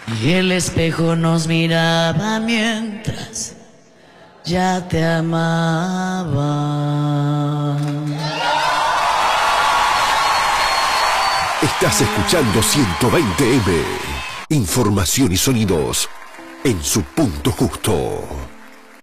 Y el espejo nos miraba mientras ya te amaba. Estás escuchando 120M. Información y sonidos en su punto justo.